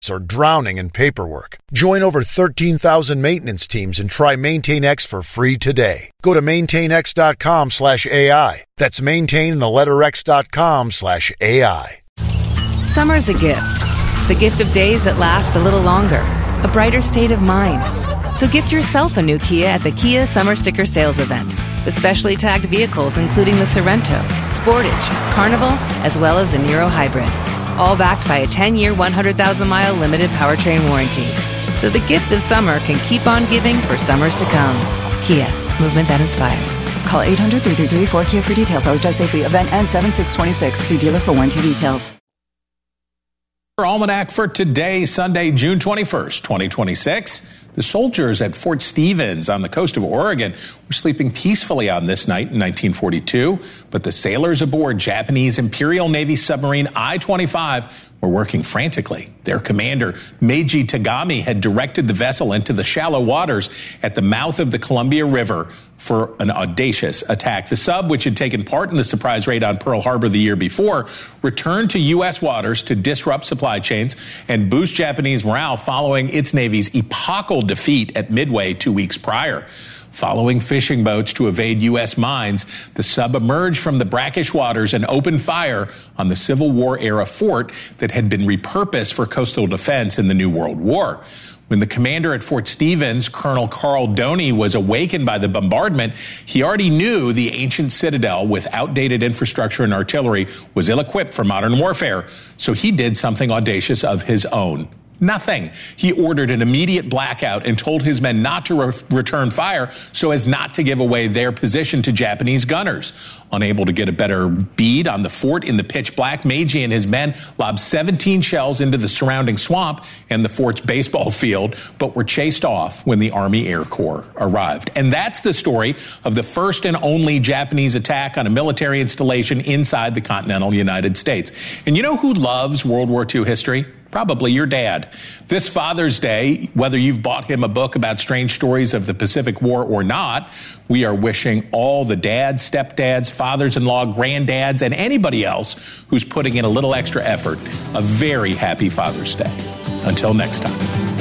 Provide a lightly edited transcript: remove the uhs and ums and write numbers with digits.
parts or drowning in paperwork. Join over 13,000 maintenance teams and try MaintainX for free today. Go to maintainx.com/AI. That's maintain.x.com/AI. Summer's a gift. The gift of days that last a little longer. A brighter state of mind. So gift yourself a new Kia at the Kia Summer Sticker Sales Event. With specially tagged vehicles including the Sorrento, Sportage, Carnival, as well as the Niro Hybrid. All backed by a 10-year, 100,000-mile limited powertrain warranty. So the gift of summer can keep on giving for summers to come. Kia, movement that inspires. Call 800-333-4KIA for details. Always drive safely. Event ends 7/6/26. See dealer for warranty details. Almanac for today, Sunday, June 21st, 2026. The soldiers at Fort Stevens on the coast of Oregon were sleeping peacefully on this night in 1942, but the sailors aboard Japanese Imperial Navy submarine I-25 were working frantically. Their commander, Meiji Tagami, had directed the vessel into the shallow waters at the mouth of the Columbia River for an audacious attack. The sub, which had taken part in the surprise raid on Pearl Harbor the year before, returned to U.S. waters to disrupt supply chains and boost Japanese morale following its Navy's epochal defeat at Midway 2 weeks prior. Following fishing boats to evade U.S. mines, the sub emerged from the brackish waters and opened fire on the Civil War-era fort that had been repurposed for coastal defense in the New World War. When the commander at Fort Stevens, Colonel Carl Doney, was awakened by the bombardment, he already knew the ancient citadel with outdated infrastructure and artillery was ill-equipped for modern warfare, so he did something audacious of his own. Nothing. He ordered an immediate blackout and told his men not to return fire so as not to give away their position to Japanese gunners. Unable to get a better bead on the fort in the pitch black, Meiji and his men lobbed 17 shells into the surrounding swamp and the fort's baseball field, but were chased off when the Army Air Corps arrived. And that's the story of the first and only Japanese attack on a military installation inside the continental United States. And you know who loves World War II history? Probably your dad. This Father's Day, whether you've bought him a book about strange stories of the Pacific War or not, we are wishing all the dads, stepdads, fathers-in-law, granddads, and anybody else who's putting in a little extra effort a very happy Father's Day. Until next time.